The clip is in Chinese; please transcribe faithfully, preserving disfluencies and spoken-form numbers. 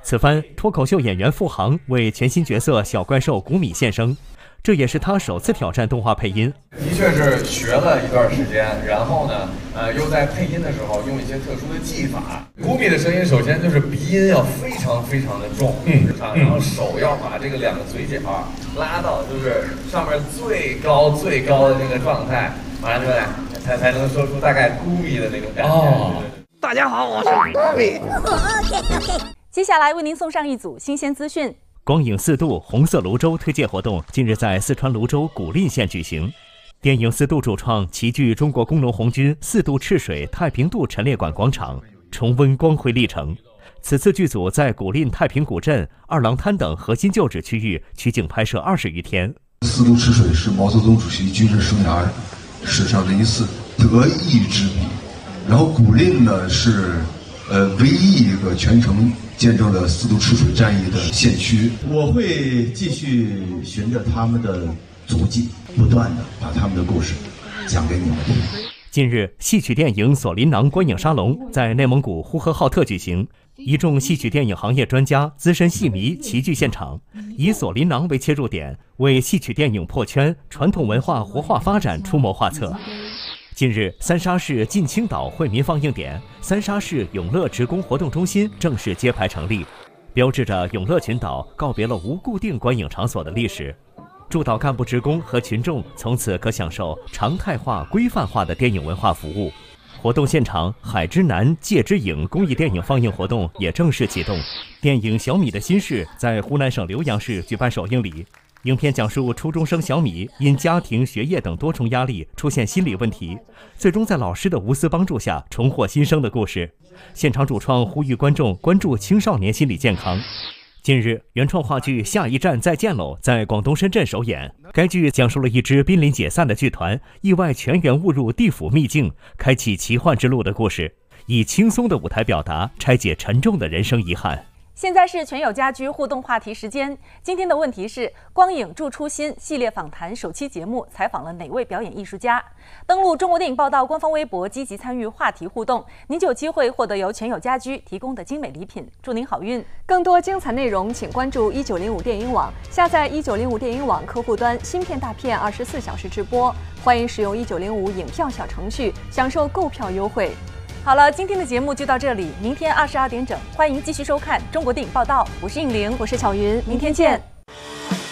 此番脱口秀演员付航为全新角色小怪兽古米现身，这也是他首次挑战动画配音。 的确是学了一段时间，然后呢，呃，又在配音的时候用一些特殊的技法。古米的声音首先就是鼻音要非常非常的重，嗯，然后手要把这个两个嘴角拉到就是上面最高最高的那个状态，完了之后才才能说出大概古米的那种感觉。哦， 大家好，我是古米。 接下来为您送上一组新鲜资讯。 光影四度红色泸州推介活动近日在四川泸州古蔺县举行。电影四度主创齐聚中国工农红军四度赤水太平渡陈列馆广场，重温光辉历程。此次剧组在古蔺太平古镇、二郎滩等核心旧址区域取景拍摄二十余天。 四度赤水是毛泽东主席军事生涯史上的一次得意之笔，然后古蔺呢是呃唯一一个全程见证了四渡赤水战役的县区。 我会继续循着他们的足迹，不断的把他们的故事讲给你们听。 近日，戏曲电影《锁麟囊》观影沙龙在内蒙古呼和浩特举行，一众戏曲电影行业专家、资深戏迷齐聚现场，以《锁麟囊》为切入点，为戏曲电影破圈、传统文化活化发展出谋划策。近日，三沙市晋青岛惠民放映点、三沙市永乐职工活动中心正式揭牌成立，标志着永乐群岛告别了无固定观影场所的历史。驻岛干部职工和群众从此可享受常态化、规范化的电影文化服务。活动现场，《海之南，界之影》公益电影放映活动也正式启动。电影《小米的心事》在湖南省浏阳市举办首映礼。影片讲述初中生小米因家庭、学业等多重压力出现心理问题，最终在老师的无私帮助下重获新生的故事。现场主创呼吁观众关注青少年心理健康。近日，原创话剧《下一站再见喽》在广东深圳首演。该剧讲述了一支濒临解散的剧团意外全员误入地府秘境，开启奇幻之路的故事，以轻松的舞台表达拆解沉重的人生遗憾。 现在是全友家居互动话题时间。今天的问题是：光影助初心系列访谈首期节目采访了哪位表演艺术家？登录中国电影报道官方微博，积极参与话题互动，您就有机会获得由全友家居提供的精美礼品。祝您好运！ 更多精彩内容，请关注一九零五电影网，下载一九零五电影网客户端，新片大片二十四小时直播。欢迎使用一九零五影票小程序，享受购票优惠。 好了，今天的节目就到这里，明天二十二点整，欢迎继续收看中国电影报道。我是应玲， 我是巧云， 明天见。